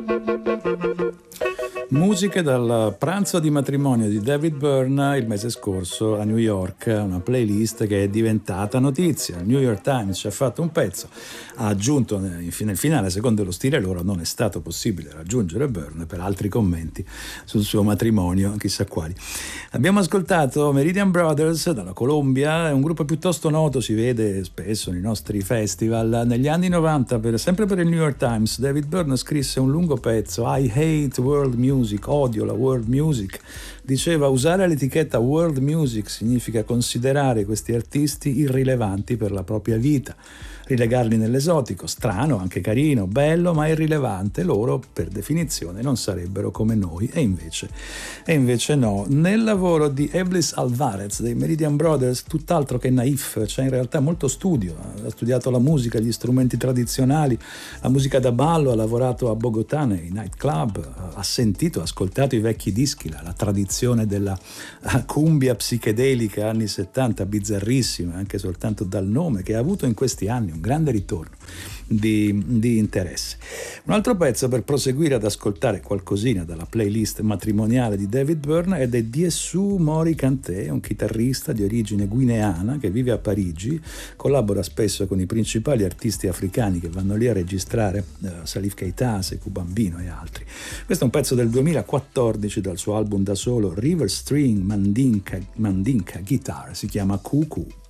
Musiche dal pranzo di matrimonio di David Byrne il mese scorso a New York, una playlist che è diventata notizia. Il New York Times ci ha fatto un pezzo, ha aggiunto nel finale, secondo lo stile loro, non è stato possibile raggiungere Byrne per altri commenti sul suo matrimonio, chissà quali. Abbiamo ascoltato Meridian Brothers dalla Colombia, è un gruppo piuttosto noto, si vede spesso nei nostri festival. Negli anni 90, sempre per il New York Times, David Byrne scrisse un lungo pezzo, I Hate World Music, odio la world music. Diceva: usare l'etichetta world music significa considerare questi artisti irrilevanti per la propria vita, rilegarli nell'esotico, strano, anche carino, bello, ma irrilevante. Loro per definizione non sarebbero come noi, e invece no. Nel lavoro di Eblis Alvarez dei Meridian Brothers, tutt'altro che naif, c'è in realtà molto studio. Ha studiato la musica, gli strumenti tradizionali, la musica da ballo, ha lavorato a Bogotà nei nightclub, ha sentito, ascoltato i vecchi dischi, la tradizione della cumbia psichedelica anni 70, bizzarrissima anche soltanto dal nome, che ha avuto in questi anni un grande ritorno di interesse. Un altro pezzo per proseguire ad ascoltare qualcosina dalla playlist matrimoniale di David Byrne è di Diesu Mori Kanté, un chitarrista di origine guineana che vive a Parigi, collabora spesso con i principali artisti africani che vanno lì a registrare, Salif Keita, Sekou Bambino e altri. Questo è un pezzo del 2014 dal suo album da solo River String Mandinka Guitar, si chiama Cuckoo.